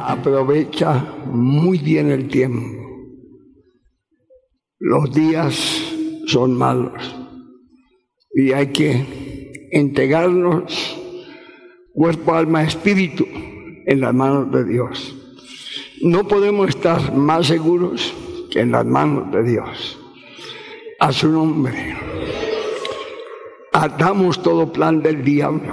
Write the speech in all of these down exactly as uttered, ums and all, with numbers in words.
aprovecha muy bien el tiempo. Los días son malos y hay que entregarnos cuerpo, alma, espíritu en las manos de Dios. No podemos estar más seguros que en las manos de Dios. A su nombre. Atamos todo plan del diablo.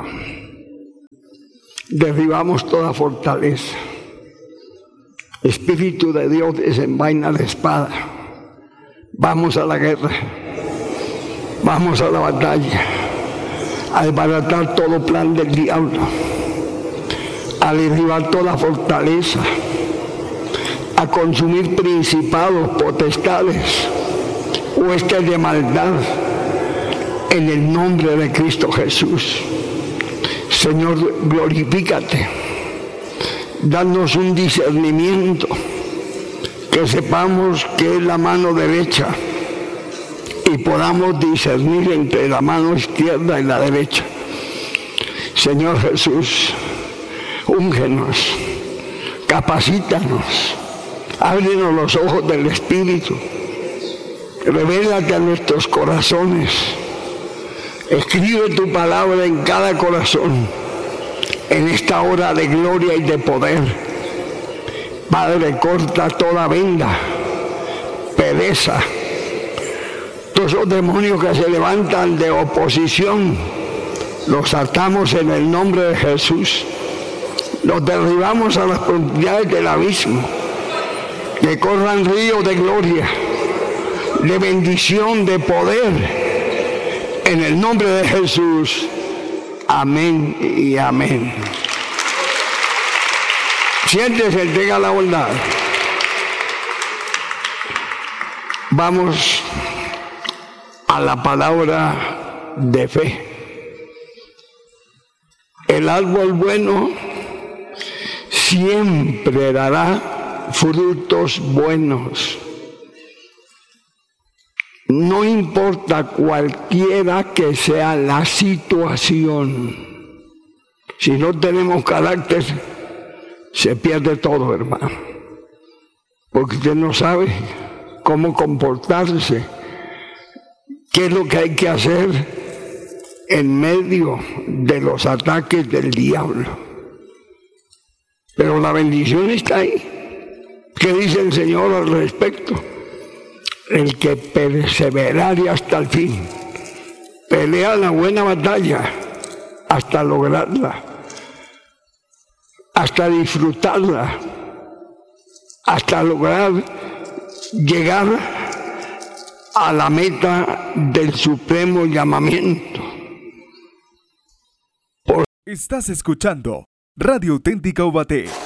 Derribamos toda fortaleza. Espíritu de Dios desenvaina la espada. Vamos a la guerra. Vamos a la batalla. A desbaratar todo plan del diablo. A derribar toda fortaleza. A consumir principados, potestades, huestes de maldad, en el nombre de Cristo Jesús. Señor, glorifícate. Danos un discernimiento, que sepamos que es la mano derecha y podamos discernir entre la mano izquierda y la derecha. Señor Jesús, úngenos, capacítanos, ábrenos los ojos del Espíritu, revélate a nuestros corazones, escribe tu palabra en cada corazón, en esta hora de gloria y de poder. Padre, corta toda venda, pereza, todos esos demonios que se levantan de oposición, los atamos en el nombre de Jesús, los derribamos a las profundidades del abismo, que corran ríos de gloria, de bendición, de poder, en el nombre de Jesús. Amén y amén. Siéntese, tenga la bondad. Vamos a la palabra de fe. El árbol bueno siempre dará frutos buenos. No importa cualquiera que sea la situación. Si no tenemos carácter, se pierde todo, hermano. Porque usted no sabe cómo comportarse, qué es lo que hay que hacer en medio de los ataques del diablo. Pero la bendición está ahí. ¿Qué dice el Señor al respecto? El que perseverare hasta el fin, pelea la buena batalla hasta lograrla, hasta disfrutarla, hasta lograr llegar a la meta del supremo llamamiento. Por... Estás escuchando Radio Auténtica Ubaté.